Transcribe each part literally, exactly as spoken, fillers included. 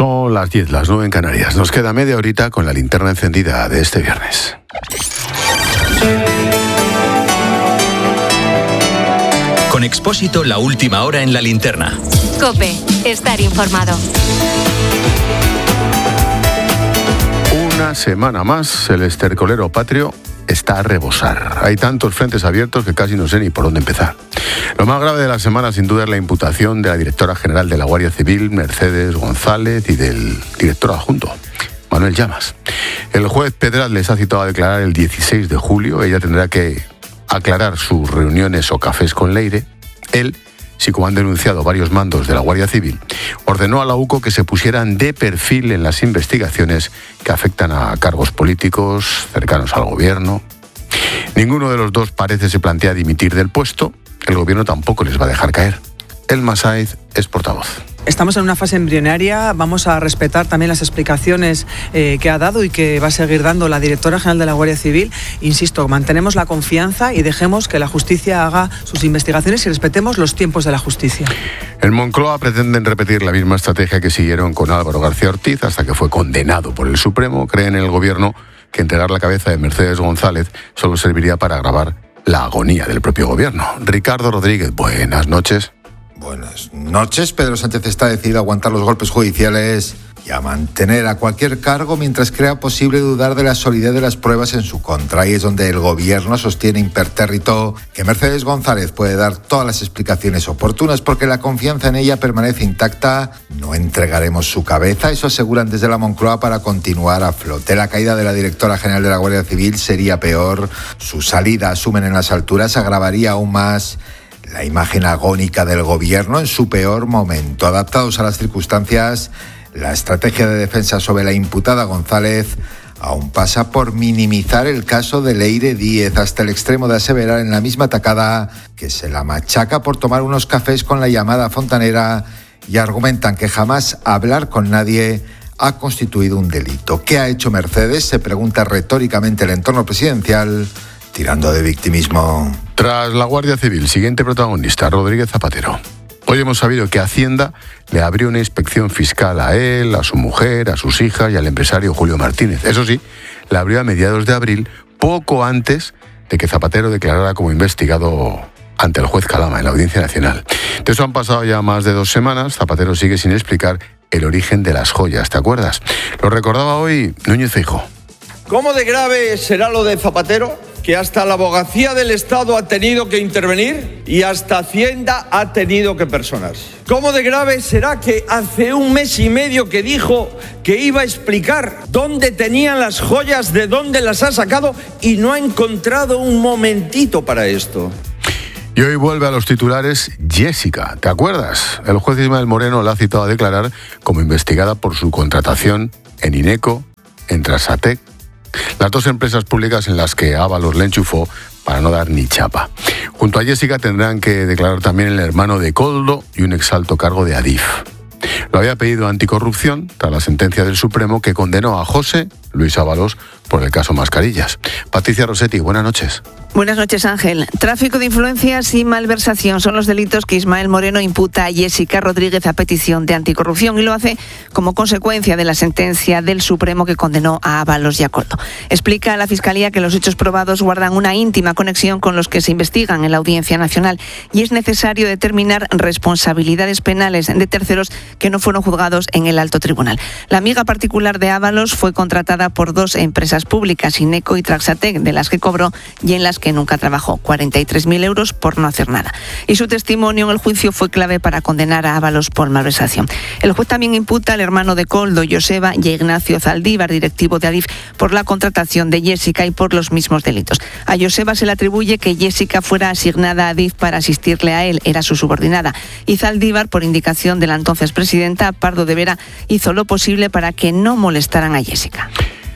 Son las diez, las nueve en Canarias. Nos queda media horita con la linterna encendida de este viernes. Con Expósito, la última hora en la linterna. COPE, estar informado. Una semana más, el estercolero patrio está a rebosar. Hay tantos frentes abiertos que casi no sé ni por dónde empezar. Lo más grave de la semana, sin duda, es la imputación de la directora general de la Guardia Civil, Mercedes González, y del director adjunto, Manuel Llamas. El juez Pedraz les ha citado a declarar el dieciséis de julio. Ella tendrá que aclarar sus reuniones o cafés con Leire. Él, sí, como han denunciado varios mandos de la Guardia Civil, ordenó a la UCO que se pusieran de perfil en las investigaciones que afectan a cargos políticos cercanos al gobierno. Ninguno de los dos parece se plantea dimitir del puesto. El gobierno tampoco les va a dejar caer. Elma Sáez es portavoz. Estamos en una fase embrionaria, vamos a respetar también las explicaciones eh, que ha dado y que va a seguir dando la directora general de la Guardia Civil. Insisto, mantenemos la confianza y dejemos que la justicia haga sus investigaciones y respetemos los tiempos de la justicia. En Moncloa pretenden repetir la misma estrategia que siguieron con Álvaro García Ortiz hasta que fue condenado por el Supremo. Creen en el gobierno que entregar la cabeza de Mercedes González solo serviría para agravar la agonía del propio gobierno. Ricardo Rodríguez, buenas noches. Buenas noches. Pedro Sánchez está decidido a aguantar los golpes judiciales y a mantener a cualquier cargo mientras crea posible dudar de la solidez de las pruebas en su contra. Ahí es donde el gobierno sostiene impertérrito que Mercedes González puede dar todas las explicaciones oportunas porque la confianza en ella permanece intacta. No entregaremos su cabeza, eso aseguran desde la Moncloa para continuar a flote. La caída de la directora general de la Guardia Civil sería peor. Su salida, asumen en las alturas, agravaría aún más la imagen agónica del gobierno en su peor momento. Adaptados a las circunstancias, la estrategia de defensa sobre la imputada González aún pasa por minimizar el caso de Leire Díez, hasta el extremo de aseverar en la misma tacada que se la machaca por tomar unos cafés con la llamada fontanera, y argumentan que jamás hablar con nadie ha constituido un delito. ¿Qué ha hecho Mercedes?, se pregunta retóricamente el entorno presidencial, tirando de victimismo. Tras la Guardia Civil, siguiente protagonista, Rodríguez Zapatero. Hoy hemos sabido que Hacienda le abrió una inspección fiscal a él, a su mujer, a sus hijas y al empresario Julio Martínez. Eso sí, la abrió a mediados de abril, poco antes de que Zapatero declarara como investigado ante el juez Calama en la Audiencia Nacional. De eso han pasado ya más de dos semanas. Zapatero sigue sin explicar el origen de las joyas, ¿te acuerdas? Lo recordaba hoy Núñez Feijóo. ¿Cómo de grave será lo de Zapatero? Que hasta la abogacía del Estado ha tenido que intervenir y hasta Hacienda ha tenido que personarse. ¿Cómo de grave será que hace un mes y medio que dijo que iba a explicar dónde tenían las joyas, de dónde las ha sacado, y no ha encontrado un momentito para esto? Y hoy vuelve a los titulares Jessica, ¿te acuerdas? El juez Ismael Moreno la ha citado a declarar como investigada por su contratación en Ineco, en Transatec, las dos empresas públicas en las que Ábalos le enchufó para no dar ni chapa. Junto a Jessica tendrán que declarar también el hermano de Koldo y un exalto cargo de Adif. Lo había pedido Anticorrupción tras la sentencia del Supremo que condenó a José Luis Ábalos por el caso Mascarillas. Patricia Rossetti, buenas noches. Buenas noches, Ángel. Tráfico de influencias y malversación son los delitos que Ismael Moreno imputa a Jessica Rodríguez a petición de Anticorrupción, y lo hace como consecuencia de la sentencia del Supremo que condenó a Ábalos y a Koldo. Explica a la Fiscalía que los hechos probados guardan una íntima conexión con los que se investigan en la Audiencia Nacional y es necesario determinar responsabilidades penales de terceros que no fueron juzgados en el alto tribunal. La amiga particular de Ábalos fue contratada por dos empresas públicas, Ineco y Transatec, de las que cobró y en las que nunca trabajó, cuarenta y tres mil euros por no hacer nada. Y su testimonio en el juicio fue clave para condenar a Ábalos por malversación. El juez también imputa al hermano de Koldo, Joseba, y a Ignacio Zaldívar, directivo de Adif, por la contratación de Jessica y por los mismos delitos. A Joseba se le atribuye que Jessica fuera asignada a Adif para asistirle a él, era su subordinada, y Zaldívar, por indicación de la entonces presidenta Pardo de Vera, hizo lo posible para que no molestaran a Jessica.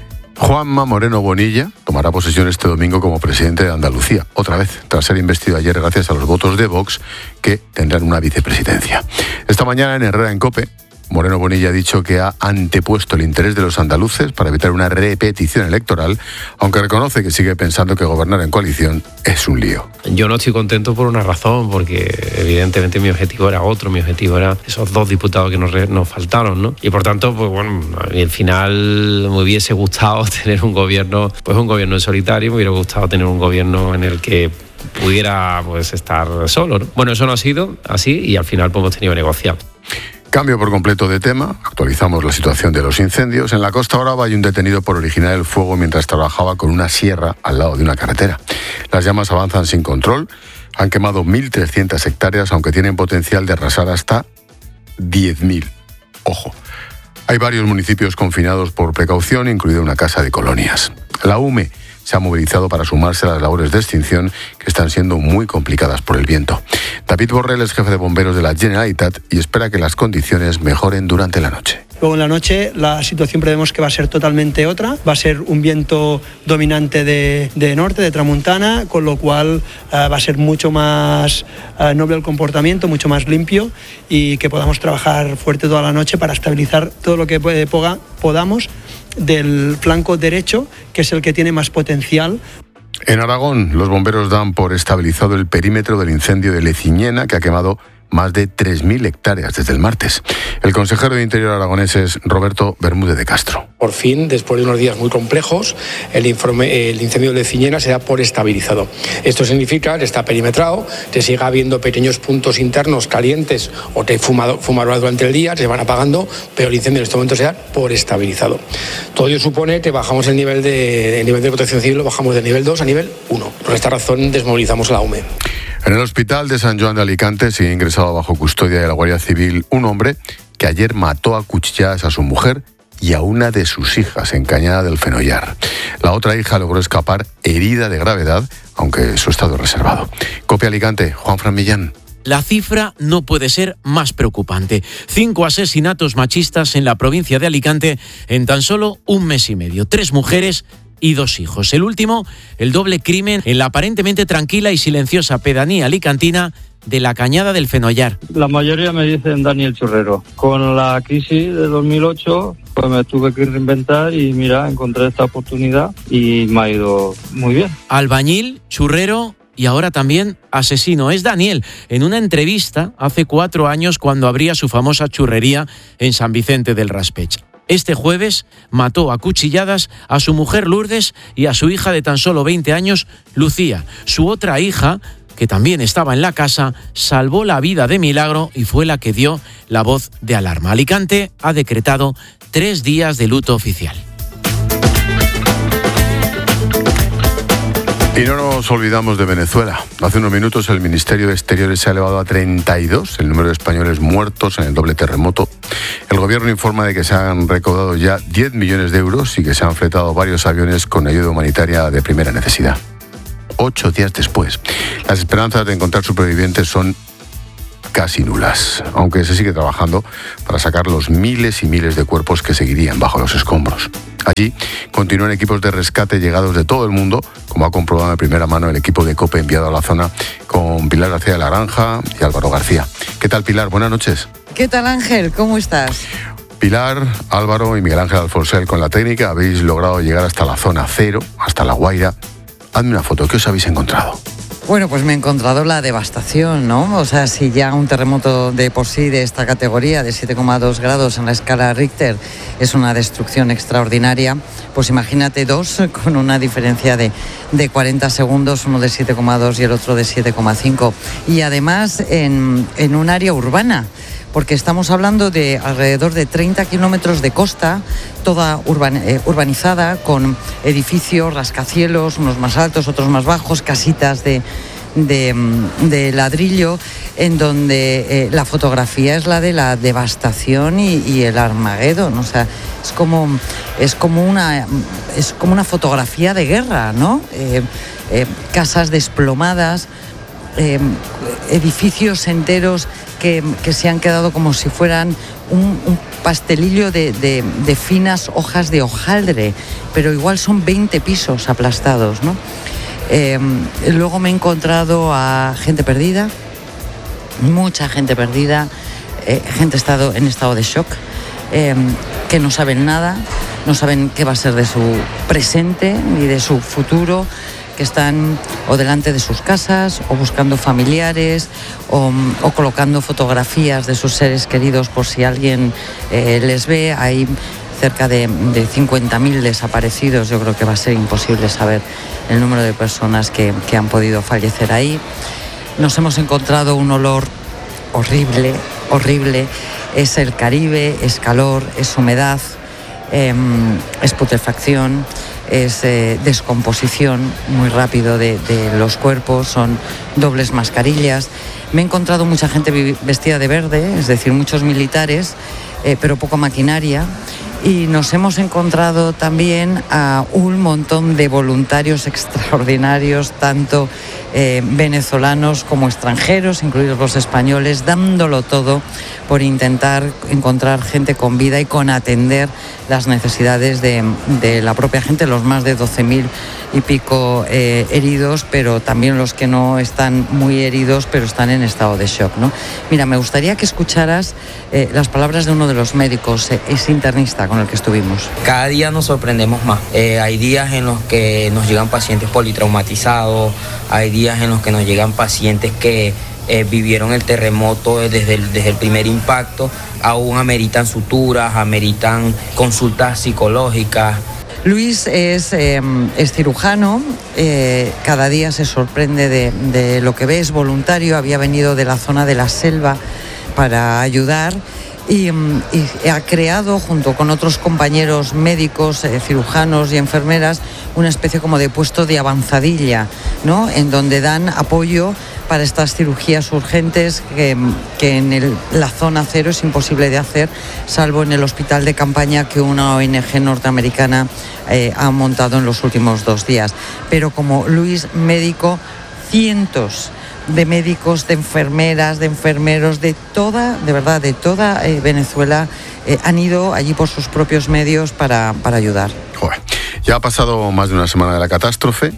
Juanma Moreno Bonilla tomará posesión este domingo como presidente de Andalucía, otra vez, tras ser investido ayer gracias a los votos de Vox, que tendrán una vicepresidencia. Esta mañana en Herrera en COPE, Moreno Bonilla ha dicho que ha antepuesto el interés de los andaluces para evitar una repetición electoral, aunque reconoce que sigue pensando que gobernar en coalición es un lío. Yo no estoy contento por una razón, porque evidentemente mi objetivo era otro, mi objetivo era esos dos diputados que nos, re, nos faltaron, ¿no? Y por tanto, pues bueno, a mí al final me hubiese gustado tener un gobierno, pues un gobierno en solitario, me hubiera gustado tener un gobierno en el que pudiera pues estar solo, ¿no? Bueno, eso no ha sido así y al final pues, hemos tenido que negociar. Cambio por completo de tema, actualizamos la situación de los incendios. En la Costa Brava hay un detenido por originar el fuego mientras trabajaba con una sierra al lado de una carretera. Las llamas avanzan sin control, han quemado mil trescientas hectáreas, aunque tienen potencial de arrasar hasta diez mil. Ojo, hay varios municipios confinados por precaución, incluida una casa de colonias. La U M E se ha movilizado para sumarse a las labores de extinción que están siendo muy complicadas por el viento. David Borrell es jefe de bomberos de la Generalitat y espera que las condiciones mejoren durante la noche. Luego en la noche la situación prevemos que va a ser totalmente otra, va a ser un viento dominante de, de norte, de tramuntana, con lo cual uh, va a ser mucho más uh, noble el comportamiento, mucho más limpio y que podamos trabajar fuerte toda la noche para estabilizar todo lo que puede, poga, podamos del flanco derecho, que es el que tiene más potencial. En Aragón, los bomberos dan por estabilizado el perímetro del incendio de Leciñena, que ha quemado más de tres mil hectáreas desde el martes. El consejero de Interior aragonés es Roberto Bermúdez de Castro. Por fin, después de unos días muy complejos, el, informe, el incendio de Leciñena se da por estabilizado. Esto significa que está perimetrado, que siga habiendo pequeños puntos internos calientes o que fumarolas durante el día, se van apagando, pero el incendio en este momento se da por estabilizado. Todo ello supone que bajamos el nivel de, el nivel de protección civil, lo bajamos del nivel dos a nivel uno. Por esta razón desmovilizamos la U M E. En el hospital de San Joan de Alicante sigue ingresado bajo custodia de la Guardia Civil un hombre que ayer mató a cuchilladas a su mujer y a una de sus hijas en Cañada del Fenollar. La otra hija logró escapar herida de gravedad, aunque su estado es reservado. Copia Alicante, Juanfran Millán. La cifra no puede ser más preocupante. Cinco asesinatos machistas en la provincia de Alicante en tan solo un mes y medio. Tres mujeres y dos hijos. El último, el doble crimen en la aparentemente tranquila y silenciosa pedanía alicantina de la Cañada del Fenollar. La mayoría me dicen Daniel Churrero. Con la crisis de dos mil ocho, pues me tuve que reinventar y mira, encontré esta oportunidad y me ha ido muy bien. Albañil, churrero y ahora también asesino. Es Daniel, en una entrevista hace cuatro años cuando abría su famosa churrería en San Vicente del Raspeig. Este jueves mató a cuchilladas a su mujer Lourdes y a su hija de tan solo veinte años, Lucía. Su otra hija, que también estaba en la casa, salvó la vida de milagro y fue la que dio la voz de alarma. Alicante ha decretado tres días de luto oficial. Y no nos olvidamos de Venezuela. Hace unos minutos el Ministerio de Exteriores se ha elevado a treinta y dos el número de españoles muertos en el doble terremoto. El gobierno informa de que se han recaudado ya diez millones de euros y que se han fletado varios aviones con ayuda humanitaria de primera necesidad. Ocho días después, las esperanzas de encontrar supervivientes son casi nulas, aunque se sigue trabajando para sacar los miles y miles de cuerpos que seguirían bajo los escombros. Allí continúan equipos de rescate llegados de todo el mundo, como ha comprobado de primera mano el equipo de COPE enviado a la zona con Pilar García de la Granja y Álvaro García. ¿Qué tal, Pilar? Buenas noches. ¿Qué tal, Ángel? ¿Cómo estás? Pilar, Álvaro y Miguel Ángel Alfonsel, con la técnica habéis logrado llegar hasta la zona cero, hasta La Guaira. Hazme una foto, ¿qué os habéis encontrado? Bueno, pues me he encontrado la devastación, ¿no? O sea, si ya un terremoto de por sí de esta categoría, de siete coma dos grados en la escala Richter, es una destrucción extraordinaria, pues imagínate dos con una diferencia de, de cuarenta segundos, uno de siete coma dos y el otro de siete coma cinco. Y además en, en un área urbana, porque estamos hablando de alrededor de treinta kilómetros de costa, toda urban, eh, urbanizada, con edificios, rascacielos, unos más altos, otros más bajos, casitas de, de, de ladrillo, en donde eh, la fotografía es la de la devastación y, y el Armagedón. O sea, es como, es como, una, es como una fotografía de guerra, ¿no? Eh, eh, casas desplomadas, eh, edificios enteros Que, que se han quedado como si fueran un, un pastelillo de, de, de finas hojas de hojaldre, pero igual son veinte pisos aplastados, ¿no? Eh, luego me he encontrado a gente perdida, mucha gente perdida, eh, gente estado en estado de shock, eh, que no saben nada, no saben qué va a ser de su presente ni de su futuro, que están o delante de sus casas o buscando familiares o, o colocando fotografías de sus seres queridos por si alguien eh, les ve. Hay cerca de, de cincuenta mil desaparecidos. Yo creo que va a ser imposible saber el número de personas que, que han podido fallecer ahí. Nos hemos encontrado un olor horrible, horrible. Es el Caribe, es calor, es humedad, eh, es putrefacción, es eh, descomposición muy rápido de, de los cuerpos, son dobles mascarillas. Me he encontrado mucha gente vestida de verde, es decir, muchos militares, eh, pero poca maquinaria. Y nos hemos encontrado también a un montón de voluntarios extraordinarios, tanto eh, venezolanos como extranjeros, incluidos los españoles, dándolo todo por intentar encontrar gente con vida y con atender las necesidades de, de la propia gente, los más de doce mil y pico eh, heridos, pero también los que no están muy heridos, pero están en estado de shock, ¿no? Mira, me gustaría que escucharas eh, las palabras de uno de los médicos, eh, es internista con el que estuvimos. Cada día nos sorprendemos más. Eh, hay días en los que nos llegan pacientes politraumatizados, hay días en los que nos llegan pacientes que eh, vivieron el terremoto desde el, desde el primer impacto, aún ameritan suturas, ameritan consultas psicológicas. Luis es, eh, es cirujano, eh, cada día se sorprende de, de lo que ve, es voluntario, había venido de la zona de la selva para ayudar y, y ha creado, junto con otros compañeros médicos, eh, cirujanos y enfermeras, una especie como de puesto de avanzadilla, ¿no?, en donde dan apoyo para estas cirugías urgentes que, que en el, la zona cero es imposible de hacer, salvo en el hospital de campaña que una O N G norteamericana eh, ha montado en los últimos dos días. Pero como Luis médico, cientos de médicos, de enfermeras, de enfermeros, de toda, de verdad, de toda eh, Venezuela eh, han ido allí por sus propios medios para, para ayudar. Joder. Ya ha pasado más de una semana de la catástrofe.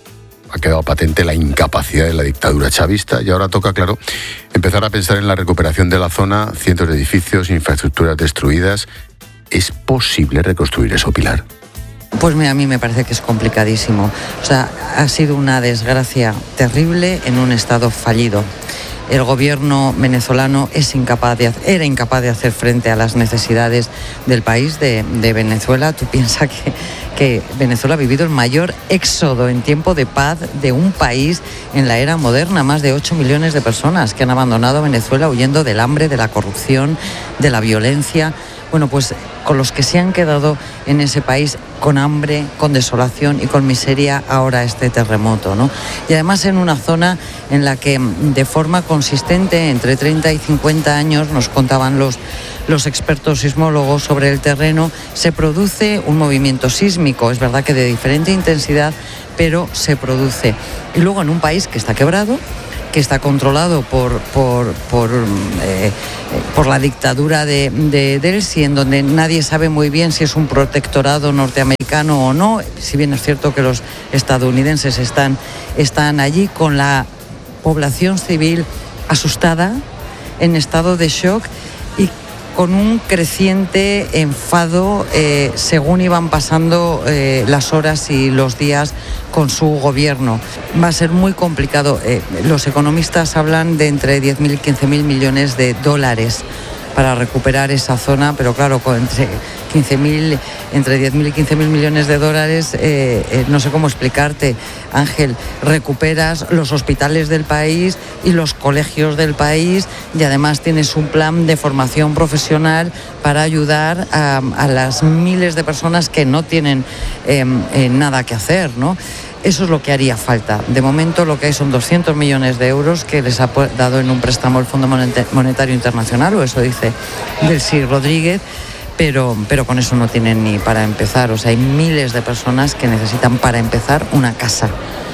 Ha quedado patente la incapacidad de la dictadura chavista y ahora toca, claro, empezar a pensar en la recuperación de la zona, cientos de edificios, infraestructuras destruidas. ¿Es posible reconstruir eso, Pilar? Pues mira, a mí me parece que es complicadísimo. O sea, ha sido una desgracia terrible en un estado fallido. El gobierno venezolano es incapaz de, era incapaz de hacer frente a las necesidades del país, de, de Venezuela. Tú piensas que, que Venezuela ha vivido el mayor éxodo en tiempo de paz de un país en la era moderna. Más de ocho millones de personas que han abandonado Venezuela huyendo del hambre, de la corrupción, de la violencia. Bueno, pues con los que se han quedado en ese país con hambre, con desolación y con miseria, ahora este terremoto, ¿no? Y además en una zona en la que de forma consistente, entre treinta y cincuenta años, nos contaban los, los expertos sismólogos sobre el terreno, se produce un movimiento sísmico. Es verdad que de diferente intensidad, pero se produce. Y luego en un país que está quebrado, que está controlado por, por, por, eh, por la dictadura de, de Delcy, en donde nadie sabe muy bien si es un protectorado norteamericano o no, si bien es cierto que los estadounidenses están, están allí, con la población civil asustada, en estado de shock y con un creciente enfado eh, según iban pasando eh, las horas y los días con su gobierno. Va a ser muy complicado. Eh, los economistas hablan de entre diez mil y quince mil millones de dólares para recuperar esa zona, pero claro, con entre quince mil, entre diez mil y quince mil millones de dólares, eh, eh, no sé cómo explicarte, Ángel. Recuperas los hospitales del país y los colegios del país, y además tienes un plan de formación profesional para ayudar a, a las miles de personas que no tienen eh, eh, nada que hacer, ¿no? Eso es lo que haría falta. De momento lo que hay son doscientos millones de euros que les ha dado en un préstamo el Fondo Monetario Internacional, o eso dice Delcy Rodríguez, pero, pero con eso no tienen ni para empezar. O sea, hay miles de personas que necesitan para empezar una casa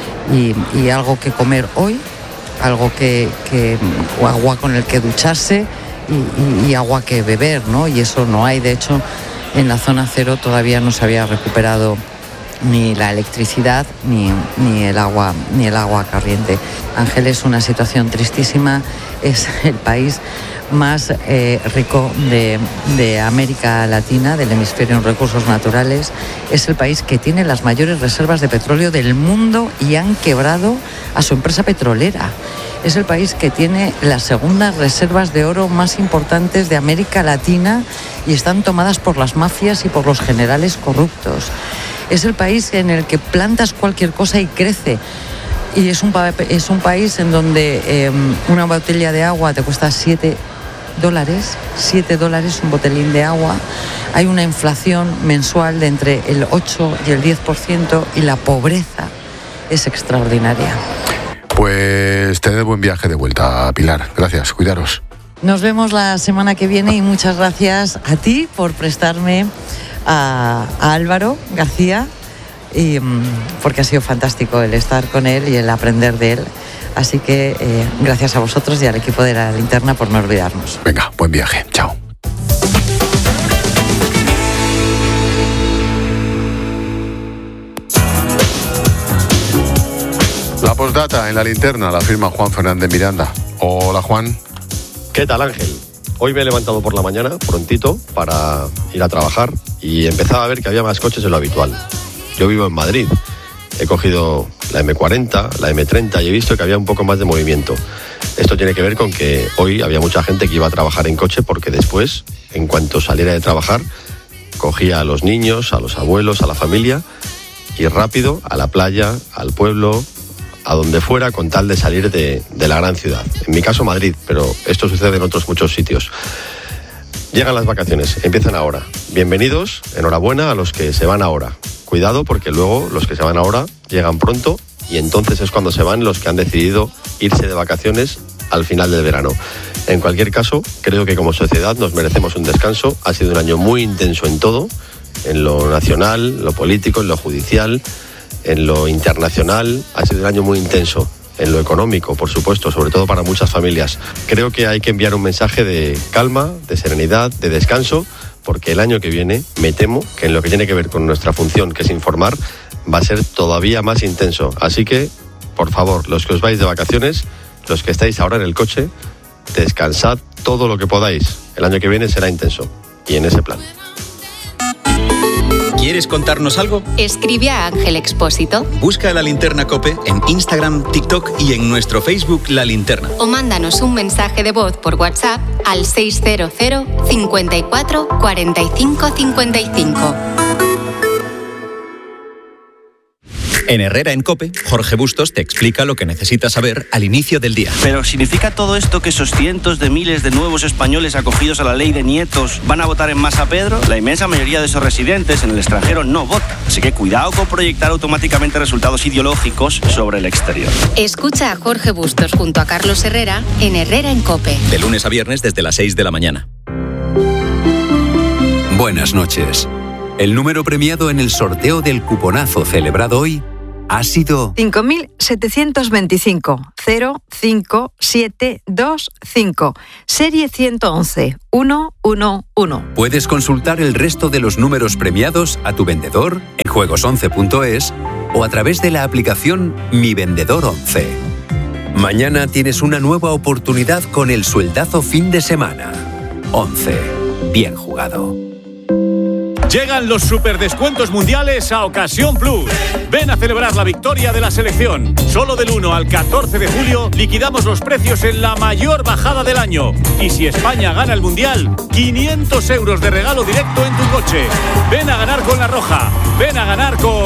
y, y algo que comer hoy, algo que, que o agua con el que ducharse y, y, y agua que beber, ¿no? Y eso no hay. De hecho, en la zona cero todavía no se había recuperado ni la electricidad ni, ni el agua ni el agua corriente. Ángel, es una situación tristísima, es el país más eh, rico de, de América Latina, del hemisferio en recursos naturales. Es el país que tiene las mayores reservas de petróleo del mundo y han quebrado a su empresa petrolera. Es el país que tiene las segundas reservas de oro más importantes de América Latina y están tomadas por las mafias y por los generales corruptos. Es el país en el que plantas cualquier cosa y crece. Y es un, es un país en donde eh, una botella de agua te cuesta siete dólares, siete dólares un botellín de agua. Hay una inflación mensual de entre el ocho y el diez por ciento y la pobreza es extraordinaria. Pues tened buen viaje de vuelta, Pilar. Gracias, cuidaros. Nos vemos la semana que viene y muchas gracias a ti por prestarme a, a Álvaro García, y porque ha sido fantástico el estar con él y el aprender de él. Así que eh, gracias a vosotros y al equipo de La Linterna por no olvidarnos. Venga, buen viaje. Chao. La postdata en La Linterna la firma Juan Fernández Miranda. Hola, Juan. ¿Qué tal, Ángel? Hoy me he levantado por la mañana, prontito, para ir a trabajar y empezaba a ver que había más coches de lo habitual. Yo vivo en Madrid, he cogido la eme cuarenta, la eme treinta y he visto que había un poco más de movimiento. Esto tiene que ver con que hoy había mucha gente que iba a trabajar en coche porque después, en cuanto saliera de trabajar, cogía a los niños, a los abuelos, a la familia y rápido a la playa, al pueblo, a donde fuera con tal de salir de, de la gran ciudad. En mi caso Madrid, pero esto sucede en otros muchos sitios. Llegan las vacaciones, empiezan ahora. Bienvenidos, enhorabuena a los que se van ahora. Cuidado porque luego los que se van ahora llegan pronto y entonces es cuando se van los que han decidido irse de vacaciones al final del verano. En cualquier caso, creo que como sociedad nos merecemos un descanso. Ha sido un año muy intenso en todo, en lo nacional, lo político, en lo judicial, en lo internacional. Ha sido un año muy intenso. En lo económico, por supuesto, sobre todo para muchas familias. Creo que hay que enviar un mensaje de calma, de serenidad, de descanso, porque el año que viene, me temo que en lo que tiene que ver con nuestra función, que es informar, va a ser todavía más intenso. Así que, por favor, los que os vais de vacaciones, los que estáis ahora en el coche, descansad todo lo que podáis. El año que viene será intenso. Y en ese plan. ¿Quieres contarnos algo? Escribe a Ángel Expósito. Busca La Linterna COPE en Instagram, TikTok y en nuestro Facebook La Linterna. O mándanos un mensaje de voz por WhatsApp al seis cero cero, cinco cuatro, cuatro cinco cinco cinco. En Herrera en COPE, Jorge Bustos te explica lo que necesitas saber al inicio del día. Pero ¿significa todo esto que esos cientos de miles de nuevos españoles acogidos a la ley de nietos van a votar en masa Pedro? La inmensa mayoría de esos residentes en el extranjero no votan. Así que cuidado con proyectar automáticamente resultados ideológicos sobre el exterior. Escucha a Jorge Bustos junto a Carlos Herrera en Herrera en COPE. De lunes a viernes desde las seis de la mañana. Buenas noches. El número premiado en el sorteo del cuponazo celebrado hoy ha sido cinco mil setecientos veinticinco, cero cinco siete dos cinco, serie ciento once, uno uno uno. Puedes consultar el resto de los números premiados a tu vendedor en juegos once punto es o a través de la aplicación Mi Vendedor once. Mañana tienes una nueva oportunidad con el sueldazo fin de semana. once. Bien jugado. Llegan los superdescuentos mundiales a Ocasión Plus. Ven a celebrar la victoria de la selección. Solo del uno al catorce de julio liquidamos los precios en la mayor bajada del año. Y si España gana el mundial, quinientos euros de regalo directo en tu coche. Ven a ganar con La Roja. Ven a ganar con